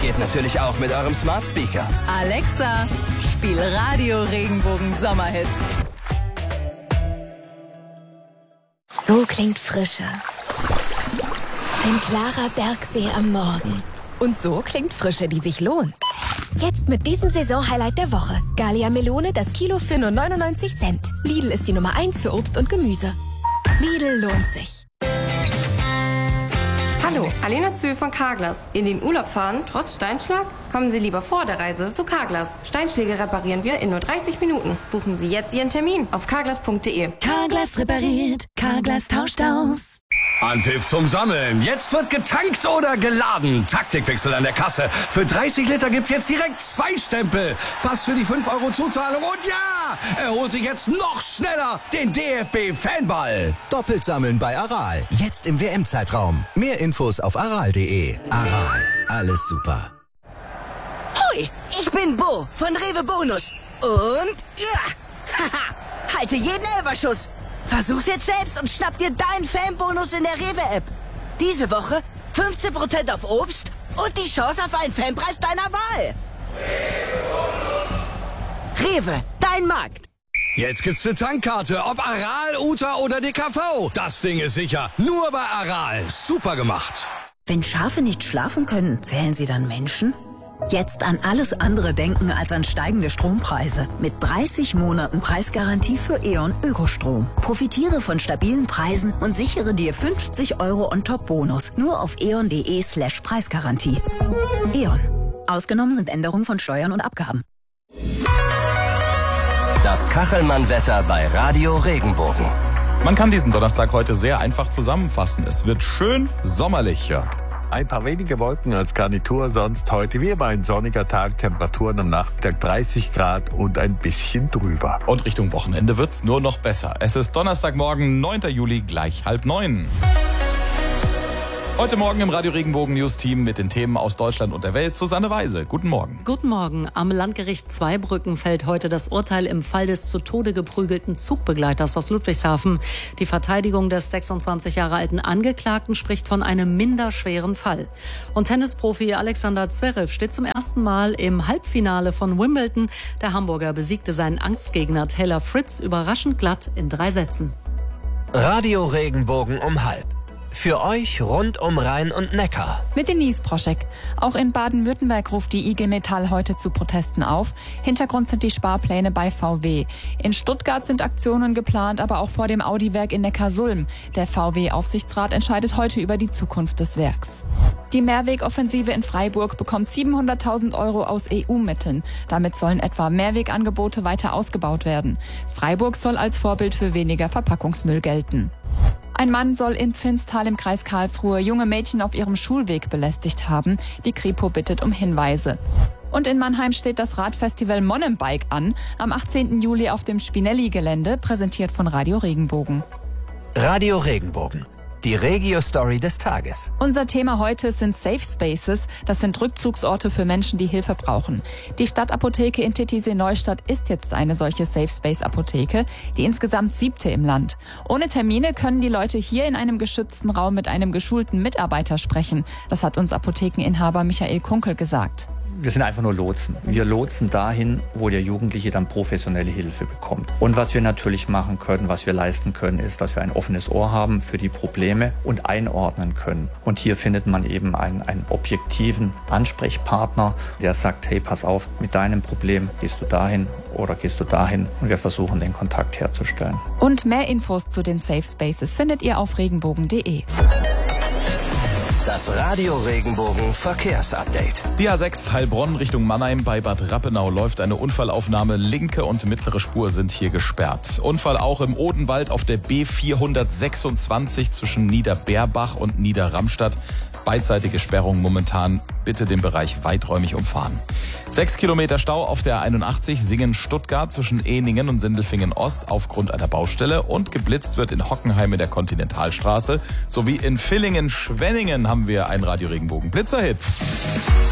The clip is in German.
geht natürlich auch mit eurem Smart Speaker. Alexa, spiel Radio Regenbogen Sommerhits. So klingt Frische. Ein klarer Bergsee am Morgen. Und so klingt Frische, die sich lohnt. Jetzt mit diesem Saisonhighlight der Woche. Gallia Melone, das Kilo für nur 99 Cent. Lidl ist die Nummer 1 für Obst und Gemüse. Lidl lohnt sich. Hallo, Alena Zühl von Carglass. In den Urlaub fahren, trotz Steinschlag? Kommen Sie lieber vor der Reise zu Carglass. Steinschläge reparieren wir in nur 30 Minuten. Buchen Sie jetzt Ihren Termin auf carglass.de. Carglass repariert, Carglass tauscht aus. Anpfiff zum Sammeln. Jetzt wird getankt oder geladen. Taktikwechsel an der Kasse. Für 30 Liter gibt's jetzt direkt 2 Stempel. Pass für die 5 € Zuzahlung. Und ja, er holt sich jetzt noch schneller den DFB-Fanball. Doppelt sammeln bei Aral. Jetzt im WM-Zeitraum. Mehr Infos auf aral.de. Aral. Alles super. Hoi, ich bin Bo von Rewe Bonus. Und haha, halte jeden Elferschuss. Versuch's jetzt selbst und schnapp dir deinen Fanbonus in der Rewe-App. Diese Woche 15% auf Obst und die Chance auf einen Fanpreis deiner Wahl. Rewe, dein Markt. Jetzt gibt's eine Tankkarte, ob Aral, Uta oder DKV. Das Ding ist sicher. Nur bei Aral. Super gemacht. Wenn Schafe nicht schlafen können, zählen sie dann Menschen? Jetzt an alles andere denken als an steigende Strompreise. Mit 30 Monaten Preisgarantie für E.ON Ökostrom. Profitiere von stabilen Preisen und sichere dir 50 € on-top-Bonus. Nur auf eon.de/Preisgarantie. E.ON. Ausgenommen sind Änderungen von Steuern und Abgaben. Das Kachelmann-Wetter bei Radio Regenbogen. Man kann diesen Donnerstag heute sehr einfach zusammenfassen. Es wird schön sommerlich, Jörg. Ein paar wenige Wolken als Garnitur, sonst heute wie immer ein sonniger Tag, Temperaturen am Nachmittag 30 Grad und ein bisschen drüber. Und Richtung Wochenende wird's nur noch besser. Es ist Donnerstagmorgen, 9. Juli, gleich 8:30. Heute Morgen im Radio Regenbogen News Team mit den Themen aus Deutschland und der Welt. Susanne Weise, guten Morgen. Guten Morgen. Am Landgericht Zweibrücken fällt heute das Urteil im Fall des zu Tode geprügelten Zugbegleiters aus Ludwigshafen. Die Verteidigung des 26 Jahre alten Angeklagten spricht von einem minderschweren Fall. Und Tennisprofi Alexander Zverev steht zum ersten Mal im Halbfinale von Wimbledon. Der Hamburger besiegte seinen Angstgegner Taylor Fritz überraschend glatt in 3 Sätzen. Radio Regenbogen um 12:30. Für euch rund um Rhein und Neckar. Mit Denise Proschek. Auch in Baden-Württemberg ruft die IG Metall heute zu Protesten auf. Hintergrund sind die Sparpläne bei VW. In Stuttgart sind Aktionen geplant, aber auch vor dem Audi-Werk in Neckarsulm. Der VW-Aufsichtsrat entscheidet heute über die Zukunft des Werks. Die Mehrwegoffensive in Freiburg bekommt 700.000 € aus EU-Mitteln. Damit sollen etwa Mehrwegangebote weiter ausgebaut werden. Freiburg soll als Vorbild für weniger Verpackungsmüll gelten. Ein Mann soll in Pfinztal im Kreis Karlsruhe junge Mädchen auf ihrem Schulweg belästigt haben. Die Kripo bittet um Hinweise. Und in Mannheim steht das Radfestival Mountainbike an. Am 18. Juli auf dem Spinelli-Gelände, präsentiert von Radio Regenbogen. Radio Regenbogen. Die Regio-Story des Tages. Unser Thema heute sind Safe Spaces. Das sind Rückzugsorte für Menschen, die Hilfe brauchen. Die Stadtapotheke in Titisee-Neustadt ist jetzt eine solche Safe Space Apotheke, die insgesamt 7. im Land. Ohne Termine können die Leute hier in einem geschützten Raum mit einem geschulten Mitarbeiter sprechen. Das hat uns Apothekeninhaber Michael Kunkel gesagt. Wir sind einfach nur Lotsen. Wir lotsen dahin, wo der Jugendliche dann professionelle Hilfe bekommt. Und was wir natürlich machen können, was wir leisten können, ist, dass wir ein offenes Ohr haben für die Probleme und einordnen können. Und hier findet man eben einen objektiven Ansprechpartner, der sagt, hey, pass auf, mit deinem Problem gehst du dahin oder gehst du dahin. Und wir versuchen, den Kontakt herzustellen. Und mehr Infos zu den Safe Spaces findet ihr auf regenbogen.de. Das Radio Regenbogen Verkehrsupdate. Die A6 Heilbronn Richtung Mannheim bei Bad Rappenau läuft eine Unfallaufnahme. Linke und mittlere Spur sind hier gesperrt. Unfall auch im Odenwald auf der B426 zwischen Niederberbach und Niederramstadt. Beidseitige Sperrung momentan. Bitte den Bereich weiträumig umfahren. 6 Kilometer Stau auf der 81 Singen-Stuttgart zwischen Ehningen und Sindelfingen-Ost aufgrund einer Baustelle. Und geblitzt wird in Hockenheim in der Kontinentalstraße. Sowie in Villingen-Schwenningen haben wir einen Radio Regenbogen Blitzerhit.